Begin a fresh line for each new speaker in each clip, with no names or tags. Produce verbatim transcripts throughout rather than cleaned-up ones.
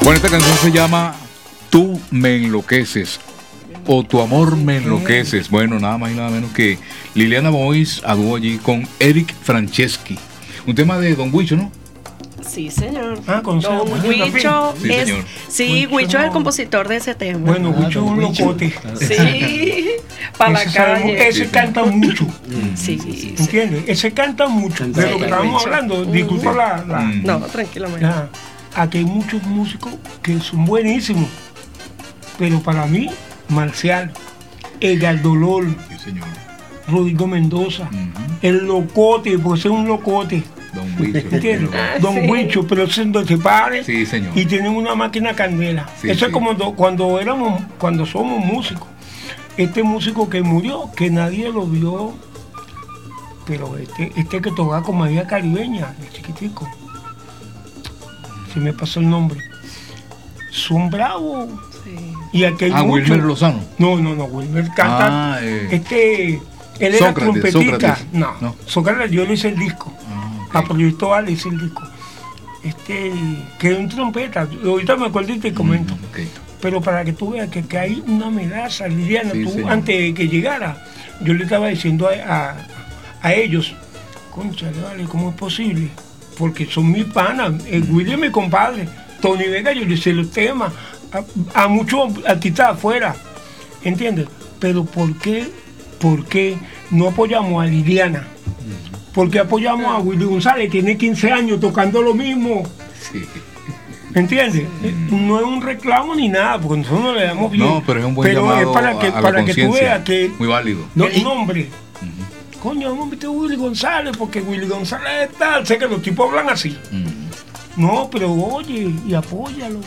Bueno, esta canción se llama Tú me enloqueces o Tu amor me enloqueces. Bueno, nada más y nada menos que Liliana Boyce a dúo allí con Eric Franceschi. Un tema de Don Huicho, ¿no?
Sí, señor.
Ah, con
Don Huicho
sí,
es,
señor.
sí, Huicho es el compositor de ese tema.
Bueno, Huicho es un locote.
Sí, para la
Ese, sabemos,
calle.
ese canta mucho.
Sí, sí.
¿Entiendes? Ese canta mucho.
Canta
De lo que
sí,
estábamos
Huicho.
hablando, disculpa la, la,
Mm.
No, tranquilamente.
la- Aquí hay muchos músicos que son buenísimos. Pero para mí, Marcial, Edgar Dolor,
Sí, señor.
Rodrigo Mendoza,
Ujú.
el locote, porque ese es un locote.
Don Huicho.
¿Entiendes?
Ah,
Don
sí.
Huicho, pero ese es donde se pare
Sí, señor.
y tienen una máquina candela.
Sí,
Eso
sí.
es como do- cuando éramos, cuando somos músicos. Este músico que murió, que nadie lo vio, pero este, este que tocaba con María Caribeña, el chiquitico. Se me pasó el nombre. Son bravos.
Sí.
Y aquí hay
Ah,
muchos.
Wilmer Lozano.
No, no, no, Wilmer canta.
Ah, eh.
Este, él era
Sócrates,
trompetista.
Sócrates.
No,
No.
Sócrates, yo le hice el disco.
Ah, ok.
A Proyecto A le hice el disco. Este, que es un trompeta. Ahorita me acuerdo y te comento.
Mm, ok.
Pero para que tú veas que, que hay una amenaza, Liliana,
Sí,
tú
señor.
antes de que llegara, yo le estaba diciendo a, a, a ellos, cónchale, vale, ¿cómo es posible? Porque son mis panas, el William mi compadre, Tony Vega, yo le hice los temas, a, a muchos artistas afuera, ¿entiendes? Pero ¿por qué, por qué no apoyamos a Liliana? ¿Por qué apoyamos a Willy González? Tiene quince años tocando lo mismo.
Sí.
¿Entiendes? Eh, No es un reclamo ni nada, porque nosotros no le damos bien.
No, pero es un buen
Pero
llamado
es para que,
a, a la
para que tú
conciencia.
veas que
Muy válido.
no,
No,
el
y-
nombre, coño, vamos a meter a Willy González, porque Willy González es tal, sé que los tipos hablan así.
Mm.
No, pero oye, y apóyalo.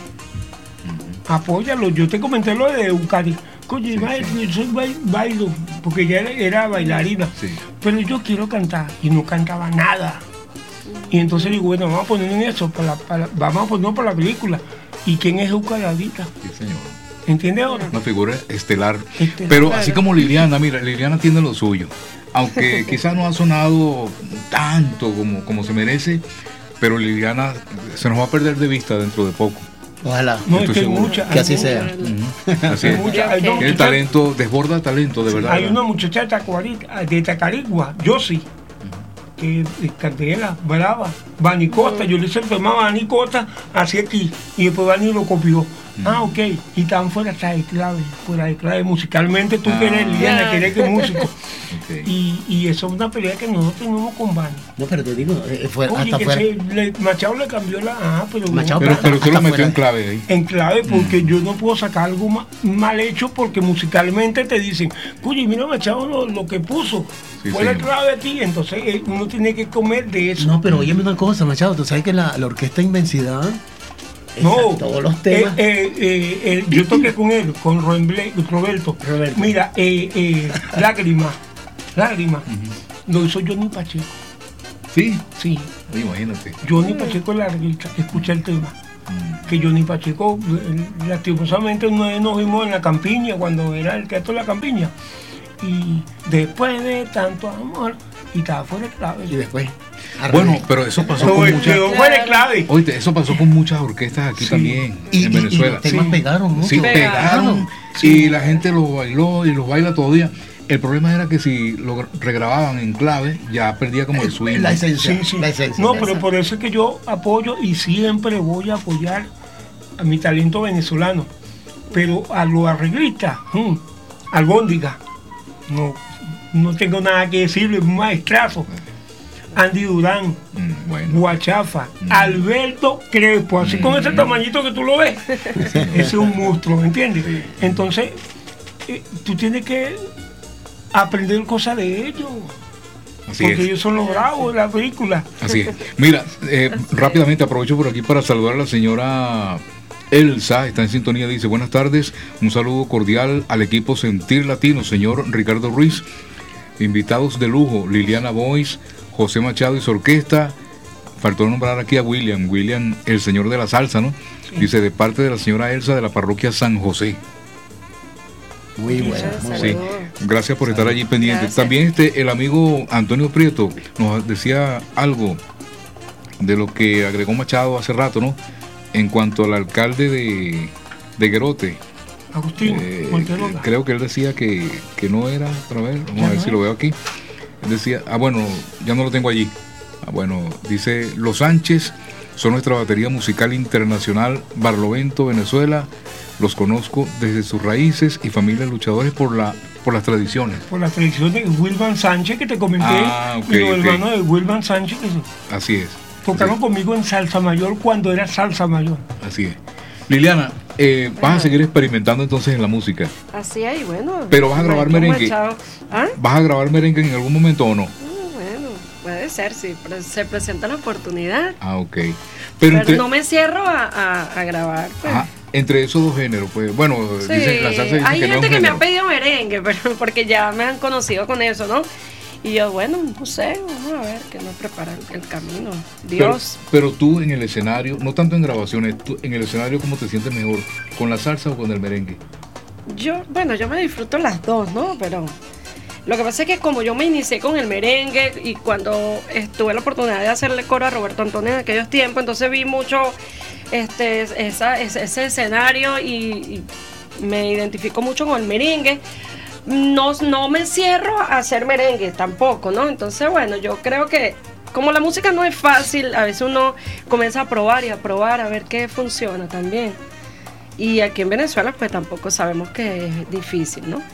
Apóyalo. Yo te comenté lo de Eucari. Coño,
Sí,
maestro,
sí.
yo soy bail- bailo, porque ya era, era bailarina.
Sí.
Pero yo quiero cantar, y no cantaba nada. Y entonces digo, bueno, vamos a poner en eso, para la- para- vamos a ponerlo para la película. ¿Y quién es Eucaradita?
Sí, señor.
¿Entiendes ahora?
Una figura estelar.
Estelar.
Pero
Claro.
así como Liliana, mira, Liliana tiene lo suyo. Aunque quizás no ha sonado tanto como, como se merece, pero Liliana se nos va a perder de vista dentro de poco.
Ojalá.
No,
Estoy
es que hay
seguro.
mucha.
Que así
hay
sea.
mucha-
Así
hay
es.
mucha- hay
Ok.
dos
El
muchachas-
talento, desborda talento, de verdad.
Hay una muchacha de Tacuari- de Tacarigua, Yossi, que es candela, brava. Bani Costa, yo le hice el tema a Bani Costa hacia aquí, y después Bani lo copió. Ah, ok, y estaban fuera de clave, fuera de clave. Musicalmente tú
Ah.
que eres Liliana, que eres que músico.
Ok.
Y, y eso es una pelea que nosotros tenemos con Bani.
No, pero te digo, eh, fue
Oye,
hasta
que
fuera.
se, le- Machado le cambió la. Ah, pero. no.
Machado,
Pero, pero usted lo
hasta
metió en
fuera.
clave ahí.
En clave, porque yo no puedo sacar algo ma- mal hecho porque musicalmente te dicen, oye, mira Machado lo, lo que puso,
Sí,
fue la
señor.
clave aquí, entonces eh, uno tiene que comer de eso.
No, pero óyeme una cosa, Machado, tú sabes que la, la orquesta Inmensidad, esa,
No,
todos los
eh,
temas.
eh, eh, eh, yo toqué con él, con Roemble- Roberto.
Roberto.
Mira, eh, eh, Lágrimas, Lágrimas, lo hizo Johnny Pacheco.
Sí.
Sí,
Oye, imagínate.
Johnny Pacheco la escucha el tema. Que Johnny Pacheco, eh, lastimosamente una vez nos vimos en la campiña, cuando era el teatro de la campiña. Y después de tanto amor, y estaba fuera de clave.
Y después.
Bueno, pero eso pasó
No,
con
quedó
muchas.
fuera de clave.
Oye, eso pasó con muchas orquestas aquí
Sí.
también,
y,
en
y- y
Venezuela.
los temas
Sí.
pegaron mucho.
Sí,
Pegaron.
pegaron. Y la gente lo bailó y los baila todavía. El problema era que si lo regrababan en clave, ya perdía como el swing.
La esencia.
Sí, sí.
La esencia.
No, pero por eso es que yo apoyo y siempre voy a apoyar a mi talento venezolano. Pero a los arreglistas, hmm, albóndiga, no, no tengo nada que decirle, un maestrazo. Andy Durán,
Mm, bueno.
Guachafa, Alberto Crespo, así con ese tamañito que tú lo ves. Ese es un monstruo, ¿entiendes? Entonces, eh, tú tienes que aprender cosas de ellos.
Así
Porque
es.
ellos son los bravos de la película.
Así es. Mira, eh, rápidamente aprovecho por aquí para saludar a la señora Elsa, está en sintonía, dice buenas tardes, un saludo cordial al equipo Sentir Latino, señor Ricardo Ruiz, invitados de lujo, Liliana Boyce, José Machado y su orquesta, faltó nombrar aquí a William, William, el señor de la salsa, ¿no? Dice, de parte de la señora Elsa de la parroquia San José.
Muy bueno. Muy
Sí,
bueno.
gracias por estar allí pendiente.
Gracias.
También este, el amigo Antonio Prieto nos decía algo de lo que agregó Machado hace rato, ¿no? en cuanto al alcalde de, de Guerote,
Agustín,
eh,
Monterola.
creo que él decía que, que no era, a ver, vamos
Ya
a ver
no
si lo veo aquí. Él decía, ah bueno, ya no lo tengo allí. Ah, bueno, dice, Los Sánchez son nuestra batería musical internacional, Barlovento, Venezuela. Los conozco desde sus raíces y familias luchadores por la por las tradiciones.
Por las tradiciones de Wilman Sánchez que te comenté,
Ah, ok,
y los
ok.
hermanos de Wilman Sánchez que se-
Así es.
tocaron
Sí,
conmigo en salsa mayor cuando era salsa mayor.
así es. Liliana, eh, vas a seguir experimentando entonces en la música.
Así es, bueno.
Pero vas a grabar
Michael
merengue.
Machado. ¿Ah?
¿Vas a grabar merengue en algún momento o no?
Mm, Bueno, puede ser, si pre- se presenta la oportunidad.
Ah, ok. Pero,
Pero
entre,
no me cierro a, a- a grabar. Pues.
ajá, entre esos dos géneros, pues, bueno,
Sí,
dicen, la salsa dice
hay
que no es
gente
un
que me
género.
ha pedido merengue, pero porque ya me han conocido con eso, ¿no? Y yo, bueno, no sé, vamos a ver, que nos prepara el camino. Dios.
Pero, pero tú en el escenario, no tanto en grabaciones, tú en el escenario, ¿cómo te sientes mejor? ¿Con la salsa o con el merengue?
Yo, bueno, yo me disfruto las dos, ¿no? Pero lo que pasa es que como yo me inicié con el merengue y cuando tuve la oportunidad de hacerle coro a Roberto Antonio en aquellos tiempos, entonces vi mucho este, esa, ese, ese escenario y, y me identifico mucho con el merengue. No, no me cierro a hacer merengue tampoco, ¿no? Entonces, bueno, yo creo que como la música no es fácil, a veces uno comienza a probar y a probar a ver qué funciona también. Y aquí en Venezuela pues tampoco sabemos que es difícil, ¿no?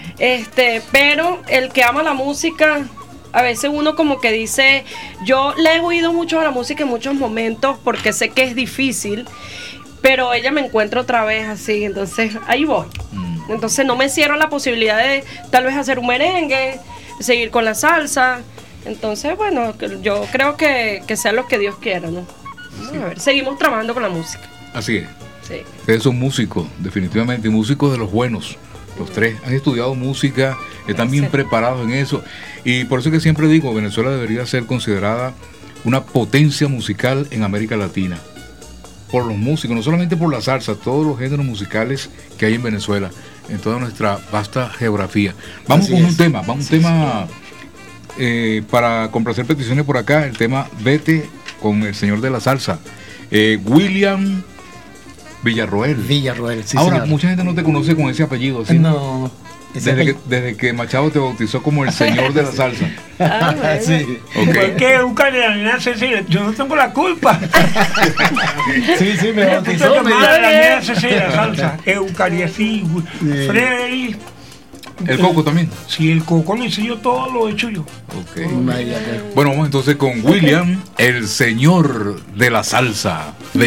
Este, pero el que ama la música, a veces uno como que dice, yo le he oído mucho a la música en muchos momentos porque sé que es difícil, pero ella me encuentra otra vez así, entonces ahí voy.
Mm.
Entonces no me cierro la posibilidad de tal vez hacer un merengue, seguir con la salsa. Entonces, bueno, que- yo creo que, que sea lo que Dios quiera, ¿no? Vamos a ver, seguimos trabajando con la música.
Así es.
Sí.
Ustedes son músicos, definitivamente, músicos de los buenos. Los tres han estudiado música, están bien
Sí.
preparados en eso. Y por eso que siempre digo, Venezuela debería ser considerada una potencia musical en América Latina. Por los músicos, no solamente por la salsa, todos los géneros musicales que hay en Venezuela, en toda nuestra vasta geografía. Vamos
Así
con un
es.
tema, vamos un tema eh, para complacer peticiones por acá, el tema Vete con el señor de la salsa, eh, William Villarroel.
Villarroel, sí,
Ahora,
señor.
mucha gente no te conoce con ese apellido, ¿sí?
No. ese
Desde que,
apellido-
desde que Machado te bautizó como el señor de la salsa.
Ah, bueno.
sí.
Ok.
¿Por qué un cardenal Cecilia? Yo no tengo la culpa.
sí, sí, me bautizó.
Entonces,
me-
madre, la mía Cecilia, salsa, Eucariasí,
Sí.
Freddy.
El coco también.
Si el coco lo hice yo, todo lo he hecho yo.
Ok.
Imagínate.
Bueno, vamos entonces con William, el señor de la salsa. Vete.